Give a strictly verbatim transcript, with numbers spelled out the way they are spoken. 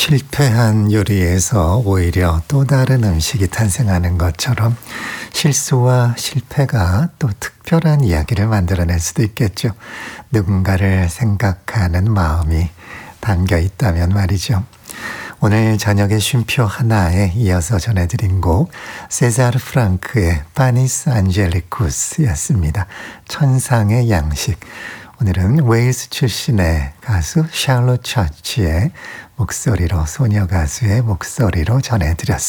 실패한 요리에서 오히려 또 다른 음식이 탄생하는 것처럼 실수와 실패가 또 특별한 이야기를 만들어낼 수도 있겠죠. 누군가를 생각하는 마음이 담겨 있다면 말이죠. 오늘 저녁에 쉼표 하나에 이어서 전해드린 곡 세자르 프랑크의 파니스 안젤리쿠스였습니다. 천상의 양식. 오늘은 웨일스 출신의 가수 샬롯 처치의 목소리로, 소녀 가수의 목소리로 전해드렸습니다.